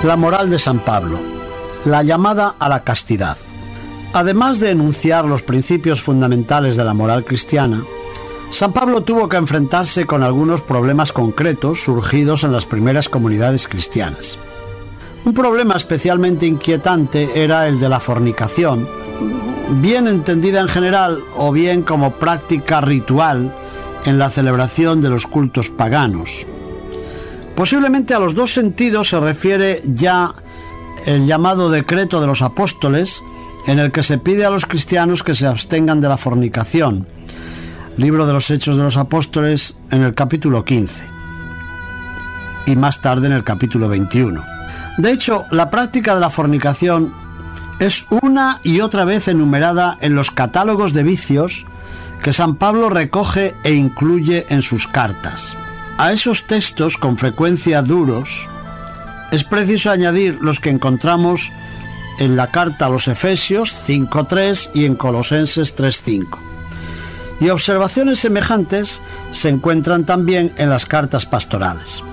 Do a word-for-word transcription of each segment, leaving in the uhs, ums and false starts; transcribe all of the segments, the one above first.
La moral de San Pablo, la llamada a la castidad. Además de enunciar los principios fundamentales de la moral cristiana, San Pablo tuvo que enfrentarse con algunos problemas concretos surgidos en las primeras comunidades cristianas. Un problema especialmente inquietante era el de la fornicación, bien entendida en general o bien como práctica ritual en la celebración de los cultos paganos. Posiblemente a los dos sentidos se refiere ya el llamado decreto de los apóstoles, en el que se pide a los cristianos que se abstengan de la fornicación. Libro de los Hechos de los Apóstoles en el capítulo quince y más tarde en el capítulo veintiuno. De hecho, la práctica de la fornicación es una y otra vez enumerada en los catálogos de vicios que San Pablo recoge e incluye en sus cartas. A esos textos, con frecuencia duros, es preciso añadir los que encontramos en la carta a los Efesios cinco tres y en Colosenses tres cinco. Y observaciones semejantes se encuentran también en las cartas pastorales.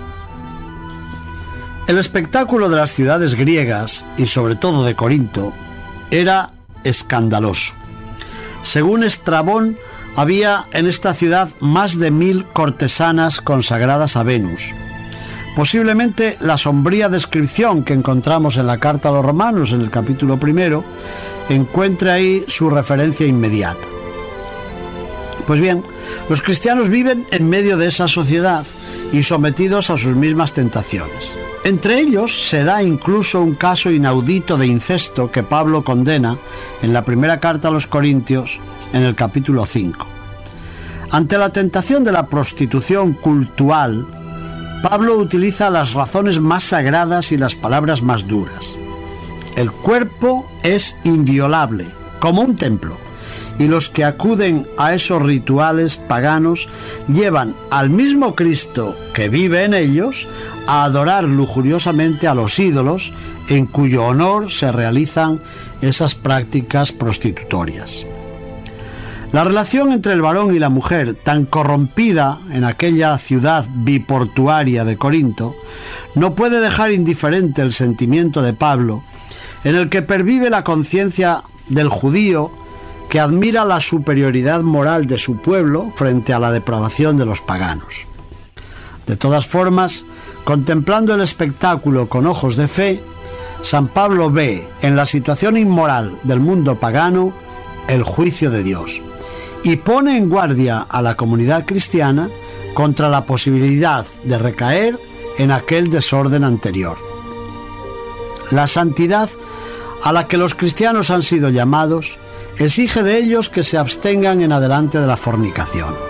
El espectáculo de las ciudades griegas, y sobre todo de Corinto, era escandaloso. Según Estrabón, había en esta ciudad más de mil cortesanas consagradas a Venus. Posiblemente la sombría descripción que encontramos en la carta a los Romanos en el capítulo primero encuentre ahí su referencia inmediata. Pues bien, los cristianos viven en medio de esa sociedad y sometidos a sus mismas tentaciones. Entre ellos se da incluso un caso inaudito de incesto que Pablo condena en la primera carta a los Corintios en el capítulo cinco. Ante la tentación de la prostitución cultual, Pablo utiliza las razones más sagradas y las palabras más duras. El cuerpo es inviolable, como un templo, y los que acuden a esos rituales paganos llevan al mismo Cristo que vive en ellos a adorar lujuriosamente a los ídolos en cuyo honor se realizan esas prácticas prostitutorias. La relación entre el varón y la mujer, tan corrompida en aquella ciudad biportuaria de Corinto, no puede dejar indiferente el sentimiento de Pablo, en el que pervive la conciencia del judío que admira la superioridad moral de su pueblo frente a la depravación de los paganos. De todas formas, contemplando el espectáculo con ojos de fe, San Pablo ve en la situación inmoral del mundo pagano el juicio de Dios y pone en guardia a la comunidad cristiana contra la posibilidad de recaer en aquel desorden anterior. La santidad a la que los cristianos han sido llamados exige de ellos que se abstengan en adelante de la fornicación.